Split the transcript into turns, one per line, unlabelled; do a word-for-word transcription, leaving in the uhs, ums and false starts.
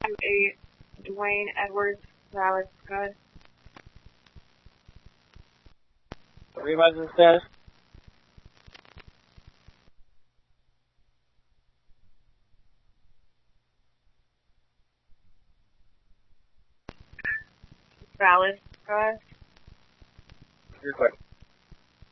to a Dwayne Edwards valid scud.
Revise the status.
Valid scud.
Real quick.